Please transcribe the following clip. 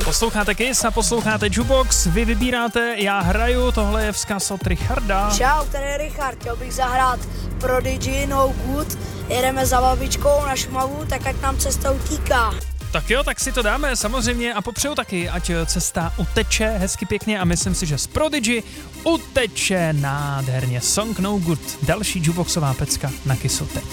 Posloucháte Kiss a posloucháte Jukebox, vy vybíráte, já hraju, tohle je vzkaz od Richarda. Čau, tady je Richard, chtěl bych zahrát Prodigy No Good, jedeme za babičkou na Šumavu, tak ať nám cesta utíká. Tak jo, tak si to dáme samozřejmě a popřeju taky, ať cesta uteče hezky pěkně a myslím si, že z Prodigy uteče nádherně. Song No Good, další jukeboxová pecka na Kissu teď.